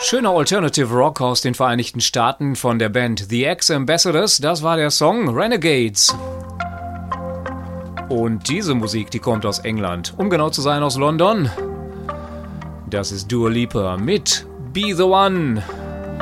Schöner Alternative Rock aus den Vereinigten Staaten von der Band The Ex-Ambassadors, das war der Song Renegades. Und diese Musik, die kommt aus England, um genau zu sein aus London. Das ist Dua Lipa mit Be The One.